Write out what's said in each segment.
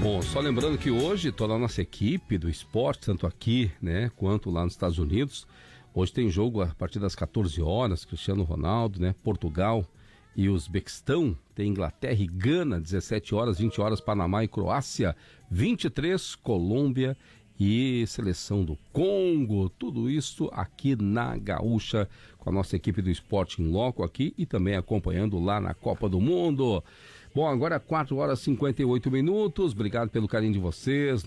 Bom, só lembrando que hoje toda a nossa equipe do esporte, tanto aqui, né, quanto lá nos Estados Unidos, hoje tem jogo a partir das 14 horas, Cristiano Ronaldo, né, Portugal e Uzbequistão, tem Inglaterra e Gana, 17 horas, 20 horas, Panamá e Croácia, 23, Colômbia e Seleção do Congo, tudo isso aqui na Gaúcha, com a nossa equipe do esporte em loco aqui e também acompanhando lá na Copa do Mundo. Bom, agora 4 horas e 58 minutos, obrigado pelo carinho de vocês,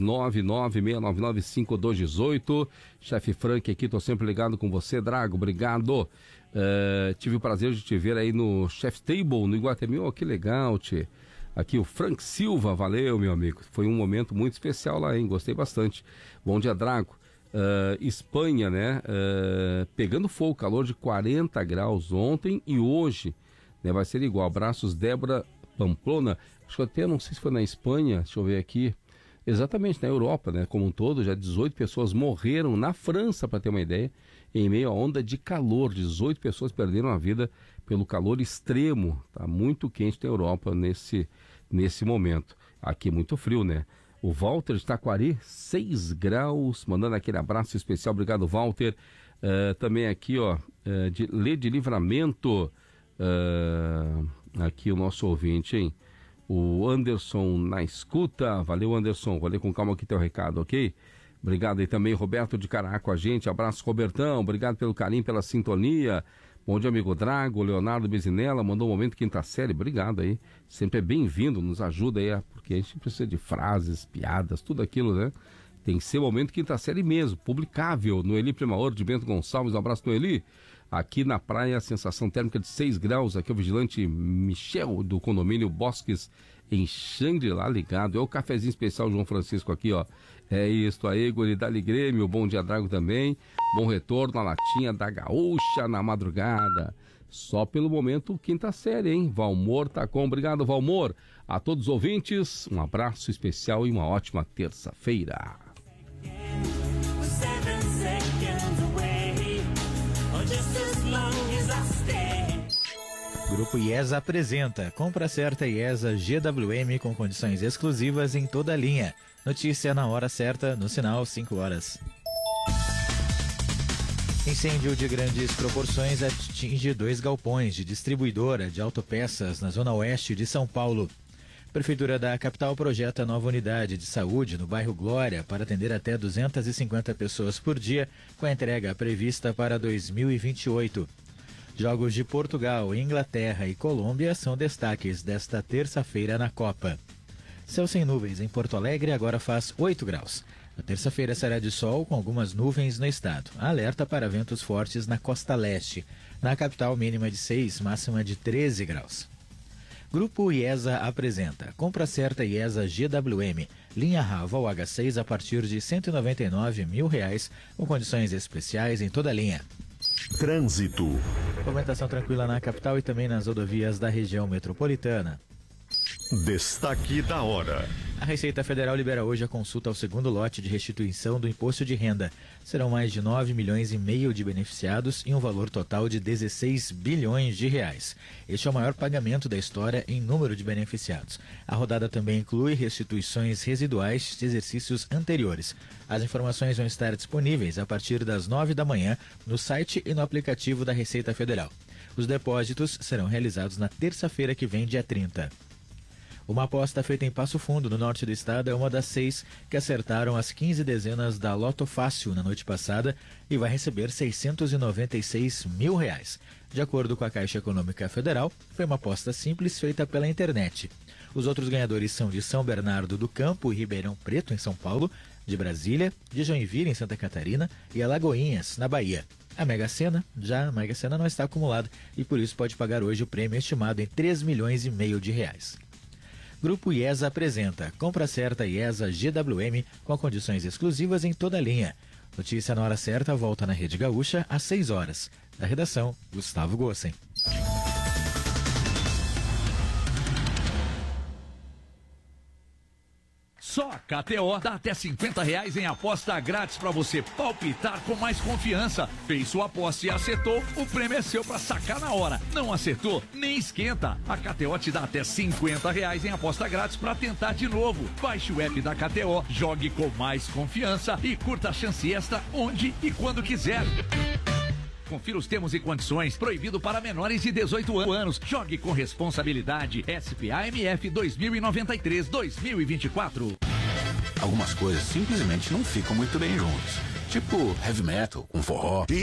996995218, chefe Frank aqui, tô sempre ligado com você, Drago, obrigado. Tive o prazer de te ver aí no Chef's Table, no Iguatemi, que legal, tchê. Aqui o Frank Silva, valeu, meu amigo, foi um momento muito especial lá, hein, gostei bastante. Bom dia, Drago. Espanha, né, pegando fogo, calor de 40 graus ontem e hoje, né, vai ser igual. Abraços, Débora Pamplona, acho que até, não sei se foi na Espanha, deixa eu ver aqui, exatamente na Europa, né, como um todo, já 18 pessoas morreram na França, para ter uma ideia, em meio à onda de calor, 18 pessoas perderam a vida pelo calor extremo, tá muito quente na Europa nesse momento, aqui muito frio, né. O Walter de Taquari, 6 graus, mandando aquele abraço especial, obrigado, Walter. Também aqui, ó, de Livramento, aqui o nosso ouvinte, hein? O Anderson na escuta, valeu, Anderson, vou ler com calma aqui teu recado, ok? Obrigado aí também, Roberto de Caraá com a gente, abraço, Robertão, obrigado pelo carinho, pela sintonia. Bom dia, amigo Drago, Leonardo Bezinella, mandou um momento quinta série, obrigado aí, sempre é bem-vindo, nos ajuda aí, porque a gente precisa de frases, piadas, tudo aquilo, né? Tem que ser momento quinta série mesmo, publicável, Noeli Primaor de Bento Gonçalves, um abraço, Noeli. Aqui na praia, sensação térmica de 6 graus, aqui é o vigilante Michel do condomínio Bosques em Xangri-Lá ligado, é o cafezinho especial João Francisco aqui, ó, é isso aí, Guri, Dali Grêmio, bom dia, Drago também, bom retorno na latinha da Gaúcha na madrugada, só pelo momento quinta série, hein, Valmor Tacom, obrigado, Valmor, a todos os ouvintes, um abraço especial e uma ótima terça-feira. Grupo IESA apresenta Compra Certa IESA GWM com condições exclusivas em toda a linha. Notícia na hora certa, no sinal 5 horas. Incêndio de grandes proporções atinge 2 galpões de distribuidora de autopeças na zona oeste de São Paulo. Prefeitura da capital projeta nova unidade de saúde no bairro Glória para atender até 250 pessoas por dia, com a entrega prevista para 2028. Jogos de Portugal, Inglaterra e Colômbia são destaques desta terça-feira na Copa. Céu sem nuvens em Porto Alegre agora faz 8 graus. A terça-feira será de sol com algumas nuvens no estado. Alerta para ventos fortes na costa leste. Na capital, mínima de 6, máxima de 13 graus. Grupo IESA apresenta Compra Certa IESA GWM, linha Raval H6 a partir de R$ 199.000, com condições especiais em toda a linha. Trânsito. Movimentação tranquila na capital e também nas rodovias da região metropolitana. Destaque da hora. A Receita Federal libera hoje a consulta ao segundo lote de restituição do imposto de renda. Serão mais de 9,5 milhões de beneficiados e um valor total de 16 bilhões de reais. Este é o maior pagamento da história em número de beneficiados. A rodada também inclui restituições residuais de exercícios anteriores. As informações vão estar disponíveis a partir das 9 da manhã no site e no aplicativo da Receita Federal. Os depósitos serão realizados na terça-feira que vem, dia 30. Uma aposta feita em Passo Fundo, no norte do estado, é uma das 6 que acertaram as 15 dezenas da Loto Fácil na noite passada e vai receber R$ 696 mil. De acordo com a Caixa Econômica Federal, foi uma aposta simples feita pela internet. Os outros ganhadores são de São Bernardo do Campo e Ribeirão Preto, em São Paulo, de Brasília, de Joinville, em Santa Catarina, e Alagoinhas, na Bahia. A Mega Sena não está acumulada e por isso pode pagar hoje o prêmio estimado em R$ 3,5 milhões de reais. Grupo IESA apresenta Compra Certa IESA GWM com condições exclusivas em toda a linha. Notícia na hora certa volta na Rede Gaúcha às 6 horas. Da redação, Gustavo Gossen. Só a KTO dá até R$50 em aposta grátis para você palpitar com mais confiança. Fez sua aposta e acertou, o prêmio é seu para sacar na hora. Não acertou? Nem esquenta. A KTO te dá até R$50 em aposta grátis para tentar de novo. Baixe o app da KTO, jogue com mais confiança e curta a chance extra onde e quando quiser. Confira os termos e condições. Proibido para menores de 18 anos. Jogue com responsabilidade. SPAMF 2093-2024. Algumas coisas simplesmente não ficam muito bem juntas. Tipo heavy metal com forró.